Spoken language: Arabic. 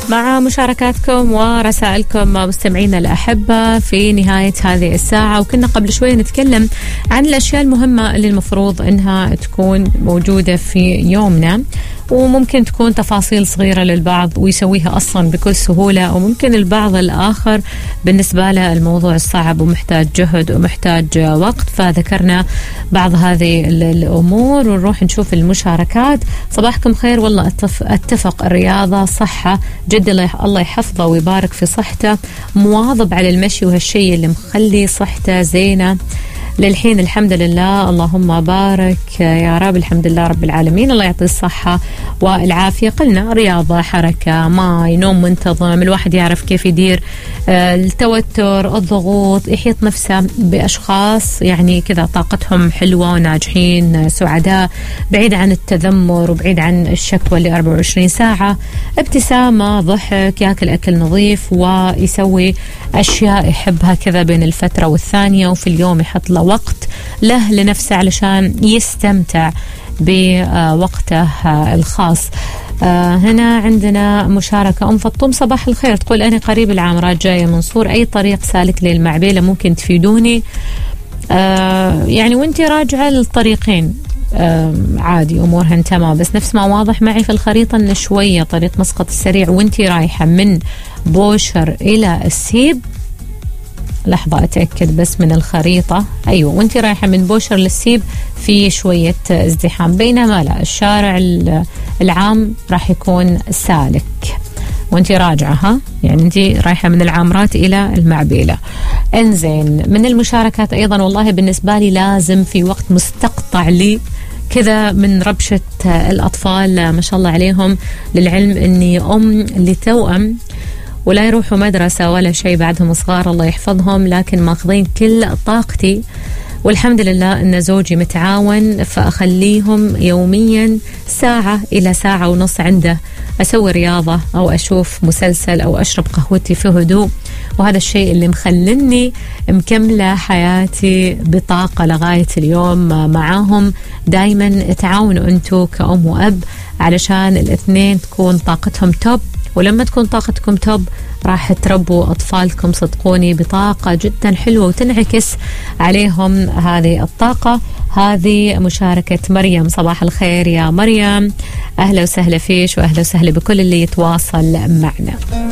مع مشاركاتكم ورسائلكم مستمعينا الأحبة في نهاية هذه الساعة. وكنا قبل شوية نتكلم عن الأشياء المهمة اللي المفروض أنها تكون موجودة في يومنا، وممكن تكون تفاصيل صغيرة للبعض ويسويها أصلا بكل سهولة، وممكن البعض الآخر بالنسبة له الموضوع صعب ومحتاج جهد ومحتاج وقت. فذكرنا بعض هذه الأمور ونروح نشوف المشاركات. صباحكم خير، والله اتفق الرياضة صحة جد، الله يحفظه ويبارك في صحته، مواظب على المشي وهالشيء اللي مخلي صحته زينة للحين الحمد لله، اللهم بارك يا رب، الحمد لله رب العالمين، الله يعطي الصحة والعافية. قلنا رياضة، حركة، ماي، نوم منتظم، الواحد يعرف كيف يدير التوتر، الضغوط، يحيط نفسه بأشخاص يعني كذا طاقتهم حلوة وناجحين سعداء، بعيد عن التذمر وبعيد عن الشكوى اللي 24 ساعة، ابتسامة، ضحك، ياكل أكل نظيف ويسوي أشياء يحبها كذا بين الفترة والثانية، وفي اليوم يحط له وقت له لنفسه علشان يستمتع بوقته الخاص. هنا عندنا مشاركة أم فطوم، صباح الخير، تقول أنا قريب العامرات جاية منصور، أي طريق سالك للمعبيلة ممكن تفيدوني؟ يعني وانتي راجعة للطريقين عادي أمورها تمام، بس نفس ما واضح معي في الخريطة أن شوية طريق مسقط السريع وانتي رايحة من بوشر إلى السيب، لحظة أتأكد بس من الخريطة، أيوة وانتي رايحة من بوشر للسيب في شوية ازدحام، بينما لا الشارع العام راح يكون سالك وانتي راجعة، ها يعني انتي رايحة من العامرات إلى المعبيلة. انزين، من المشاركات أيضا والله بالنسبة لي لازم في وقت مستقطع لي كذا من ربشة الأطفال ما شاء الله عليهم، للعلم أني أم لتوأم ولا يروحوا مدرسة ولا شيء، بعدهم صغار الله يحفظهم، لكن ماخذين كل طاقتي، والحمد لله أن زوجي متعاون، فأخليهم يوميا ساعة إلى ساعة ونص عنده أسوي رياضة أو أشوف مسلسل أو أشرب قهوتي في هدوء، وهذا الشيء اللي مخلني مكملة حياتي بطاقة لغاية اليوم معاهم. دايما تعاونوا أنتوا كأم وأب علشان الاثنين تكون طاقتهم توب، ولما تكون طاقتكم توب راح تربوا أطفالكم صدقوني بطاقة جدا حلوة وتنعكس عليهم هذه الطاقة. هذه مشاركة مريم، صباح الخير يا مريم، أهلا وسهلا فيش وأهلا وسهلا بكل اللي يتواصل معنا.